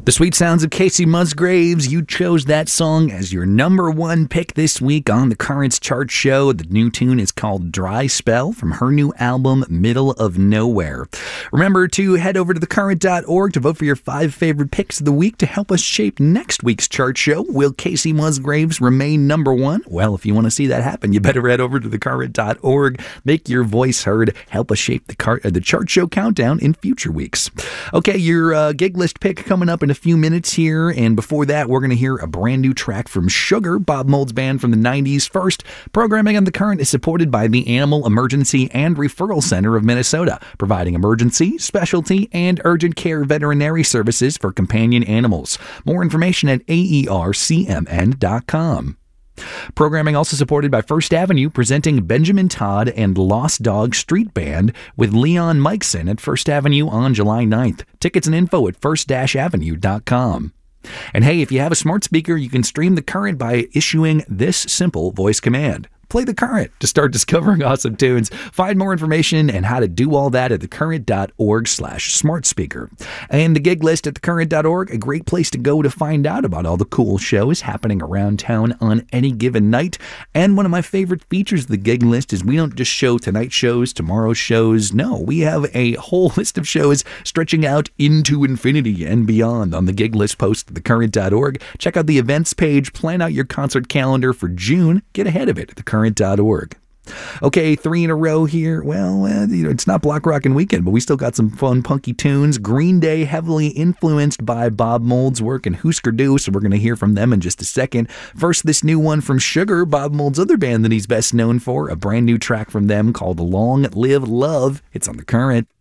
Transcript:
The sweet sounds of Casey Musgraves. You chose that song as your number one pick this week on the Currents Chart Show. The new tune is called Dry Spell from her new album, Middle of Nowhere. Remember to head over to thecurrent.org to vote for your 5 favorite picks of the week to help us shape next week's chart show. Will Casey Musgraves remain number one? Well, if you want to see that happen, you better head over to thecurrent.org. Make your voice heard. Help us shape the chart show countdown in future weeks. Okay, your gig list pick coming up in a few minutes here, and before that we're going to hear a brand new track from Sugar, Bob Mould's band from the 90s. First, programming on The Current is supported by the Animal Emergency and Referral Center of Minnesota, providing emergency, specialty, and urgent care veterinary services for companion animals. More information at aercmn.com. Programming also supported by First Avenue, presenting Benjamin Todd and Lost Dog Street Band with Leon Mikeson at First Avenue on July 9th. Tickets and info at first-avenue.com. And hey, if you have a smart speaker, you can stream The Current by issuing this simple voice command. Play The Current to start discovering awesome tunes. Find more information and how to do all that at thecurrent.org/smartspeaker. And the gig list at thecurrent.org, a great place to go to find out about all the cool shows happening around town on any given night. And one of my favorite features of the gig list is we don't just show tonight's shows, tomorrow's shows. No, we have a whole list of shows stretching out into infinity and beyond on the gig list post at thecurrent.org. Check out the events page, plan out your concert calendar for June. Get ahead of it at thecurrent.org. Okay, 3 in a row here. Well, it's not Block Rockin' Weekend, but we still got some fun, punky tunes. Green Day, heavily influenced by Bob Mould's work and Husker Du, so we're going to hear from them in just a second. First, this new one from Sugar, Bob Mould's other band that he's best known for. A brand new track from them called Long Live Love. It's on The Current.